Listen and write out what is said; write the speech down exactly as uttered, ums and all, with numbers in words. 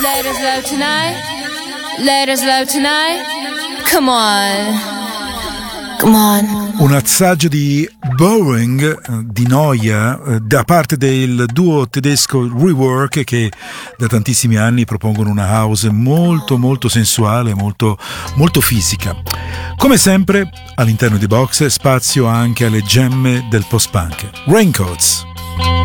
Let us love tonight. Let us love tonight. Come on. Come on. Un assaggio di boring, di noia, da parte del duo tedesco Rework, che da tantissimi anni propongono una house molto molto sensuale, molto, molto fisica. Come sempre, all'interno di Box spazio anche alle gemme del post-punk. Raincoats.